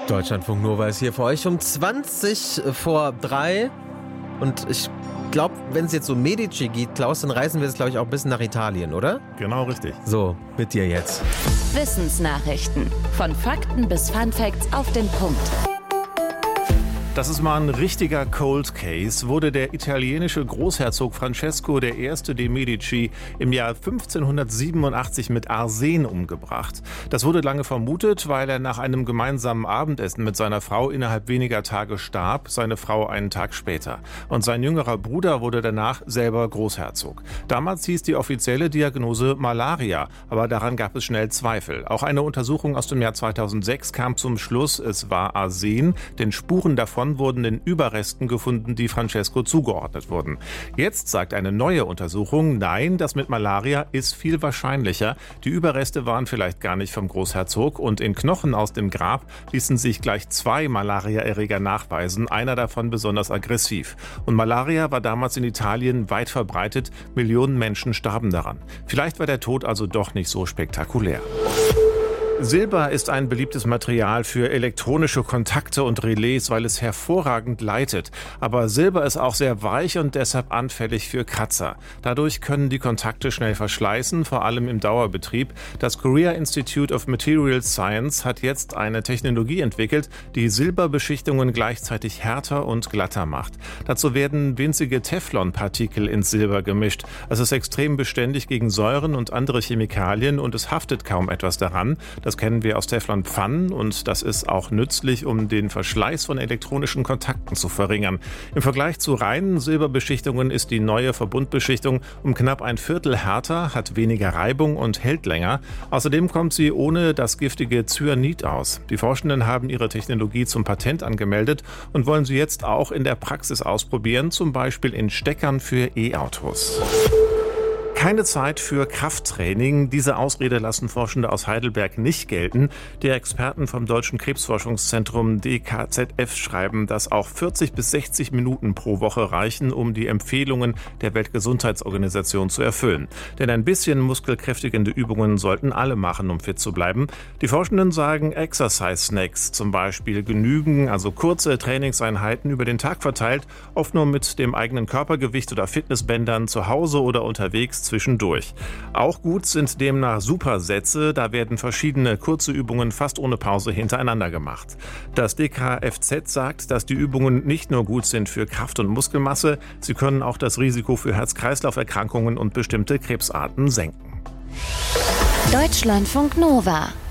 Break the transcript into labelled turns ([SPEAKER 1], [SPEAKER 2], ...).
[SPEAKER 1] Deutschlandfunk Nova ist hier für euch um 20 vor 3. Und ich glaube, wenn es jetzt so Medici geht, Klaus, dann reisen wir jetzt, glaube ich, auch ein bisschen nach Italien, oder?
[SPEAKER 2] Genau, richtig.
[SPEAKER 1] So, mit dir jetzt.
[SPEAKER 3] Wissensnachrichten. Von Fakten bis Funfacts auf den Punkt.
[SPEAKER 2] Das ist mal ein richtiger Cold Case. Wurde der italienische Großherzog Francesco I. de' Medici im Jahr 1587 mit Arsen umgebracht. Das wurde lange vermutet, weil er nach einem gemeinsamen Abendessen mit seiner Frau innerhalb weniger Tage starb, seine Frau einen Tag später. Und sein jüngerer Bruder wurde danach selber Großherzog. Damals hieß die offizielle Diagnose Malaria, aber daran gab es schnell Zweifel. Auch eine Untersuchung aus dem Jahr 2006 kam zum Schluss, es war Arsen, denn Spuren davon wurden in Überresten gefunden, die Francesco zugeordnet wurden. Jetzt sagt eine neue Untersuchung, nein, das mit Malaria ist viel wahrscheinlicher. Die Überreste waren vielleicht gar nicht vom Großherzog und in Knochen aus dem Grab ließen sich gleich 2 Malariaerreger nachweisen, einer davon besonders aggressiv. Und Malaria war damals in Italien weit verbreitet, Millionen Menschen starben daran. Vielleicht war der Tod also doch nicht so spektakulär. Silber ist ein beliebtes Material für elektronische Kontakte und Relais, weil es hervorragend leitet. Aber Silber ist auch sehr weich und deshalb anfällig für Kratzer. Dadurch können die Kontakte schnell verschleißen, vor allem im Dauerbetrieb. Das Korea Institute of Material Science hat jetzt eine Technologie entwickelt, die Silberbeschichtungen gleichzeitig härter und glatter macht. Dazu werden winzige Teflonpartikel ins Silber gemischt. Es ist extrem beständig gegen Säuren und andere Chemikalien und es haftet kaum etwas daran. Das kennen wir aus Teflonpfannen und das ist auch nützlich, um den Verschleiß von elektronischen Kontakten zu verringern. Im Vergleich zu reinen Silberbeschichtungen ist die neue Verbundbeschichtung um knapp 1/4 härter, hat weniger Reibung und hält länger. Außerdem kommt sie ohne das giftige Cyanid aus. Die Forschenden haben ihre Technologie zum Patent angemeldet und wollen sie jetzt auch in der Praxis ausprobieren, zum Beispiel in Steckern für E-Autos. Keine Zeit für Krafttraining. Diese Ausrede lassen Forschende aus Heidelberg nicht gelten. Die Experten vom Deutschen Krebsforschungszentrum DKZF schreiben, dass auch 40 bis 60 Minuten pro Woche reichen, um die Empfehlungen der Weltgesundheitsorganisation zu erfüllen. Denn ein bisschen muskelkräftigende Übungen sollten alle machen, um fit zu bleiben. Die Forschenden sagen, Exercise-Snacks zum Beispiel genügen, also kurze Trainingseinheiten über den Tag verteilt, oft nur mit dem eigenen Körpergewicht oder Fitnessbändern zu Hause oder unterwegs zwischendurch. Auch gut sind demnach Supersätze, da werden verschiedene kurze Übungen fast ohne Pause hintereinander gemacht. Das DKFZ sagt, dass die Übungen nicht nur gut sind für Kraft und Muskelmasse, sie können auch das Risiko für Herz-Kreislauf-Erkrankungen und bestimmte Krebsarten senken.
[SPEAKER 3] Deutschlandfunk Nova